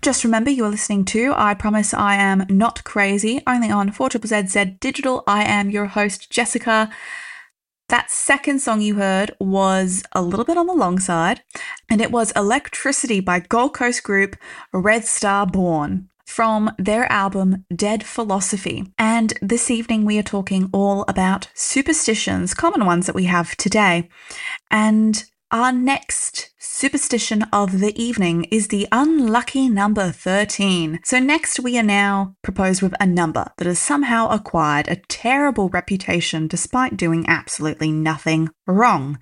Just remember you are listening to I Promise I Am Not Crazy, only on 4ZZZ Digital. I am your host, Jessica. That second song you heard was a little bit on the long side, and it was Electricity by Gold Coast group Red Star Born from their album Dead Philosophy. And this evening we are talking all about superstitions, common ones that we have today. And our next superstition of the evening is the unlucky number 13. So next we are now proposed with a number that has somehow acquired a terrible reputation despite doing absolutely nothing wrong.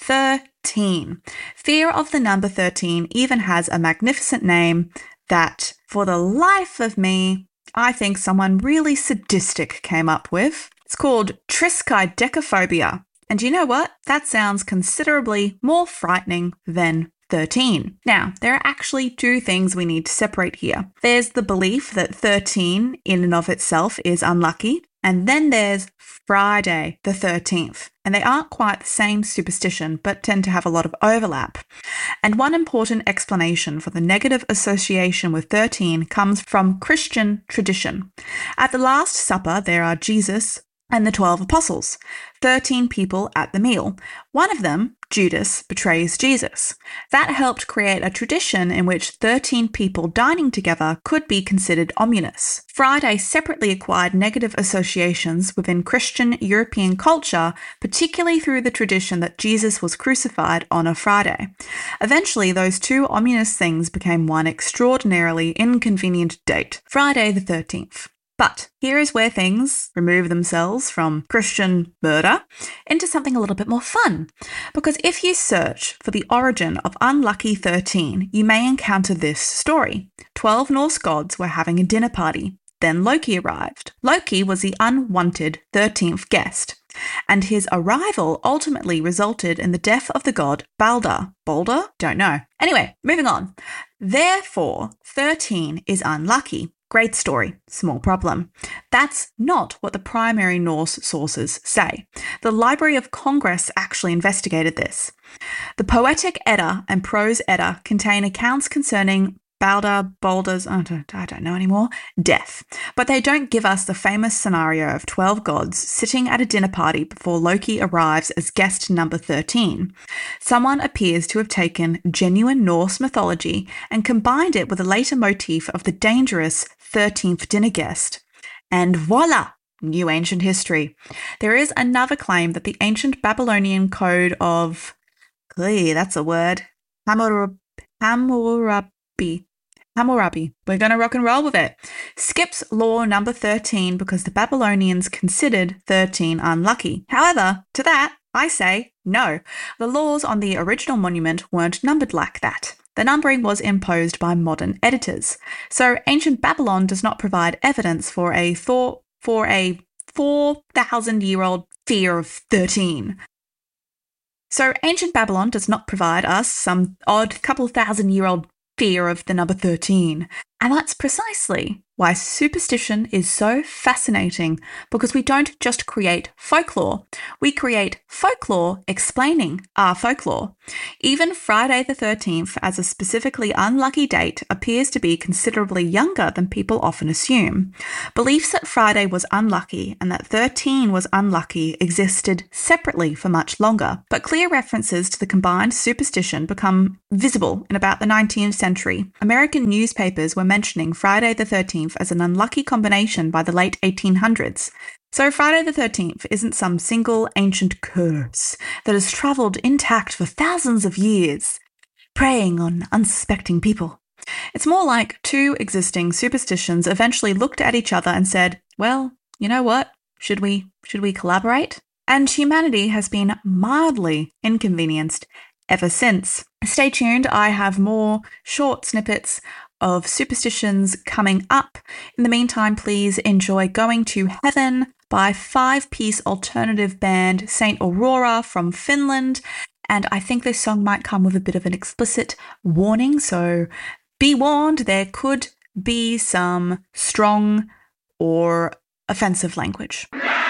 13. Fear of the number 13 even has a magnificent name that, for the life of me, I think someone really sadistic came up with. It's called triskaidekaphobia. And you know what? That sounds considerably more frightening than 13. Now, there are actually two things we need to separate here. There's the belief that 13 in and of itself is unlucky, and then there's Friday the 13th. And they aren't quite the same superstition, but tend to have a lot of overlap. And one important explanation for the negative association with 13 comes from Christian tradition. At the Last Supper, there are Jesus and the 12 apostles, 13 people at the meal. One of them, Judas, betrays Jesus. That helped create a tradition in which 13 people dining together could be considered ominous. Friday separately acquired negative associations within Christian European culture, particularly through the tradition that Jesus was crucified on a Friday. Eventually, those two ominous things became one extraordinarily inconvenient date, Friday the 13th. But here is where things remove themselves from Christian murder into something a little bit more fun. Because if you search for the origin of unlucky 13, you may encounter this story. 12 Norse gods were having a dinner party. Then Loki arrived. Loki was the unwanted 13th guest, and his arrival ultimately resulted in the death of the god Balder. Balder? Don't know. Anyway, moving on. Therefore, 13 is unlucky. Great story, small problem. That's not what the primary Norse sources say. The Library of Congress actually investigated this. The Poetic Edda and Prose Edda contain accounts concerning Baldur's, I don't know anymore, death. But they don't give us the famous scenario of 12 gods sitting at a dinner party before Loki arrives as guest number 13. Someone appears to have taken genuine Norse mythology and combined it with a later motif of the dangerous 13th dinner guest. And voila! New ancient history. There is another claim that the ancient Babylonian code of, that's a word, Hammurabi, we're going to rock and roll with it, skips law number 13 because the Babylonians considered 13 unlucky. However, to that, I say no. The laws on the original monument weren't numbered like that. The numbering was imposed by modern editors. So ancient Babylon does not provide evidence for a 4,000-year-old fear of 13. So ancient Babylon does not provide us some odd couple thousand-year-old fear of the number 13. And that's precisely why superstition is so fascinating, because we don't just create folklore, we create folklore explaining our folklore. Even Friday the 13th as a specifically unlucky date appears to be considerably younger than people often assume. Beliefs that Friday was unlucky and that 13 was unlucky existed separately for much longer, but clear references to the combined superstition become visible in about the 19th century. American newspapers were mentioning Friday the 13th as an unlucky combination by the late 1800s. So Friday the 13th isn't some single ancient curse that has travelled intact for thousands of years, preying on unsuspecting people. It's more like two existing superstitions eventually looked at each other and said, well, you know what? Should we collaborate? And humanity has been mildly inconvenienced ever since. Stay tuned, I have more short snippets of superstitions coming up. In the meantime, please enjoy Going to Heaven by five-piece alternative band Saint Aurora from Finland. And I think this song might come with a bit of an explicit warning, so be warned, there could be some strong or offensive language.